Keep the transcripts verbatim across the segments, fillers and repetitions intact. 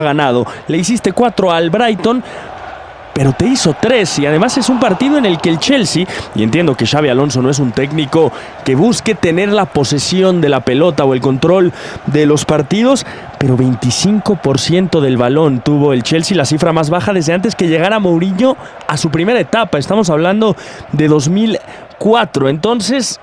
ganado. Le hiciste cuatro al Brighton, pero te hizo tres, y además es un partido en el que el Chelsea, y entiendo que Xabi Alonso no es un técnico que busque tener la posesión de la pelota o el control de los partidos, pero veinticinco por ciento del balón tuvo el Chelsea, la cifra más baja desde antes que llegara Mourinho a su primera etapa. Estamos hablando de dos mil cuatro. Entonces,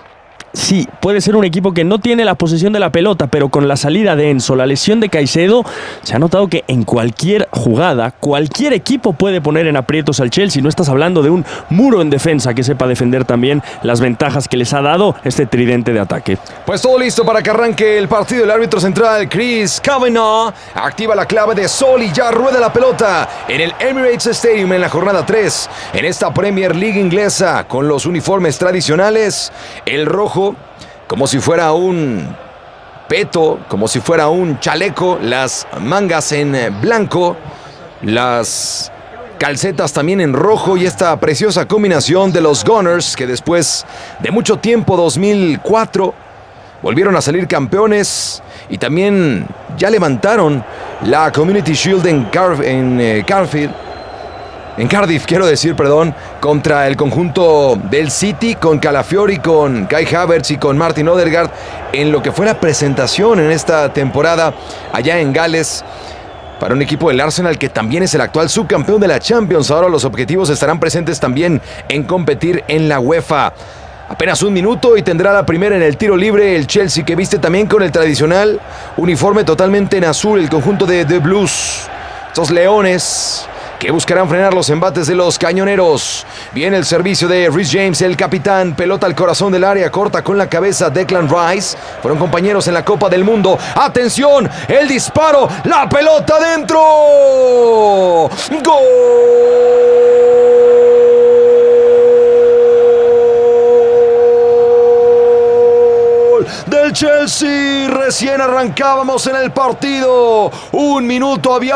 sí, puede ser un equipo que no tiene la posesión de la pelota, pero con la salida de Enzo, la lesión de Caicedo, se ha notado que en cualquier jugada, cualquier equipo puede poner en aprietos al Chelsea. No estás hablando de un muro en defensa que sepa defender también las ventajas que les ha dado este tridente de ataque. Pues todo listo para que arranque el partido. El árbitro central, Chris Kavanagh, activa la clave de sol y ya rueda la pelota en el Emirates Stadium en la jornada tres. En esta Premier League inglesa, con los uniformes tradicionales, el rojo como si fuera un peto, como si fuera un chaleco, las mangas en blanco, las calcetas también en rojo, y esta preciosa combinación de los Gunners, que después de mucho tiempo, dos mil cuatro, volvieron a salir campeones y también ya levantaron la Community Shield en, Car en eh, Cardiff. En Cardiff, quiero decir, perdón, contra el conjunto del City, con Calafiori, con Kai Havertz y con Martin Odegaard, en lo que fue la presentación en esta temporada allá en Gales, para un equipo del Arsenal que también es el actual subcampeón de la Champions. Ahora los objetivos estarán presentes también en competir en la UEFA. Apenas un minuto y tendrá la primera en el tiro libre el Chelsea, que viste también con el tradicional uniforme totalmente en azul, el conjunto de The Blues. Estos leones que buscarán frenar los embates de los cañoneros. Viene el servicio de Reece James, el capitán. Pelota al corazón del área, corta con la cabeza Declan Rice. Fueron compañeros en la Copa del Mundo. ¡Atención! El disparo, la pelota dentro. ¡Gol del Chelsea! Recién arrancábamos en el partido, un minuto había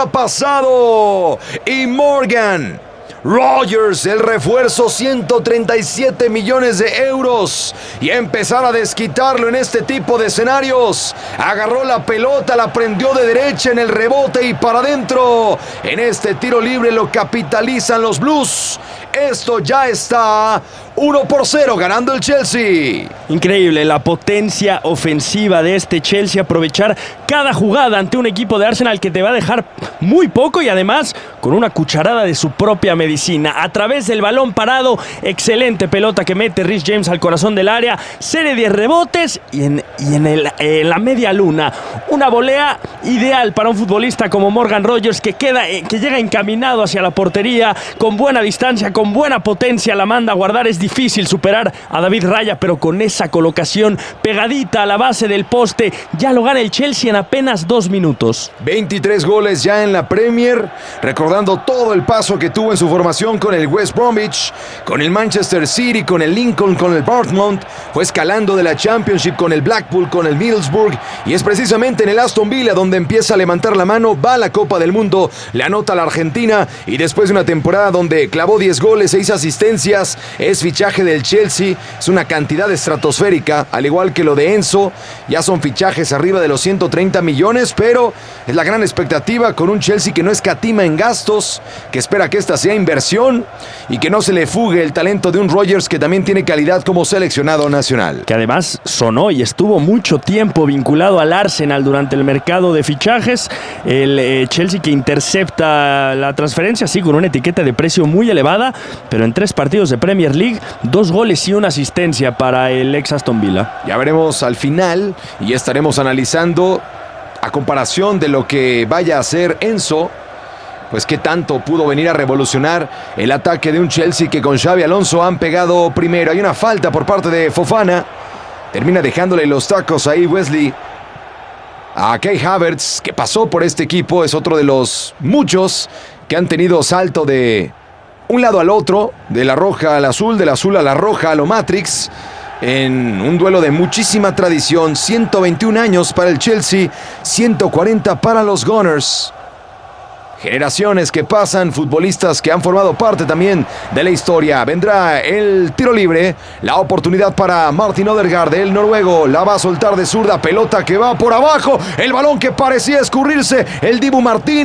pasado y Morgan Rogers, el refuerzo, ciento treinta y siete millones de euros, y empezar a desquitarlo en este tipo de escenarios. Agarró la pelota, la prendió de derecha en el rebote y para adentro. En este tiro libre lo capitalizan los Blues. Esto ya está uno por cero ganando el Chelsea. Increíble la potencia ofensiva de este Chelsea, aprovechar cada jugada ante un equipo de Arsenal que te va a dejar muy poco, y además con una cucharada de su propia medicina. A través del balón parado, excelente pelota que mete Reece James al corazón del área, serie de rebotes y en, y en, el, en la media luna una volea ideal para un futbolista como Morgan Rogers, que, queda, que llega encaminado hacia la portería con buena distancia, con buena potencia, la manda a guardar. Es difícil superar a David Raya, pero con esa colocación pegadita a la base del poste, ya lo gana el Chelsea en apenas dos minutos. veintitrés goles ya en la Premier, recordando todo el paso que tuvo en su formación con el West Bromwich, con el Manchester City, con el Lincoln, con el Bournemouth, fue escalando de la Championship con el Blackpool, con el Middlesbrough, y es precisamente en el Aston Villa donde empieza a levantar la mano, va a la Copa del Mundo, le anota a la Argentina, y después de una temporada donde clavó diez goles, seis asistencias, es fichaje del Chelsea. Es una cantidad estratosférica, al igual que lo de Enzo. Ya son fichajes arriba de los ciento treinta millones, pero es la gran expectativa con un Chelsea que no escatima en gastos, que espera que esta sea inversión y que no se le fugue el talento de un Rogers que también tiene calidad como seleccionado nacional. Que además sonó y estuvo mucho tiempo vinculado al Arsenal durante el mercado de fichajes. El eh, Chelsea que intercepta la transferencia, sí, con una etiqueta de precio muy elevada, pero en tres partidos de Premier League, dos goles y una asistencia para el ex Aston Villa. Ya veremos al final y estaremos analizando, a comparación de lo que vaya a hacer Enzo, pues qué tanto pudo venir a revolucionar el ataque de un Chelsea que con Xabi Alonso han pegado primero. Hay una falta por parte de Fofana, termina dejándole los tacos ahí Wesley a Kai Havertz, que pasó por este equipo. Es otro de los muchos que han tenido salto de un lado al otro, de la roja al azul, del azul a la roja, a lo Matrix, en un duelo de muchísima tradición. ciento veintiún años para el Chelsea, ciento cuarenta para los Gunners. Generaciones que pasan, futbolistas que han formado parte también de la historia. Vendrá el tiro libre, la oportunidad para Martin Odegaard, el noruego, la va a soltar de zurda, pelota que va por abajo, el balón que parecía escurrirse, el Dibu Martínez.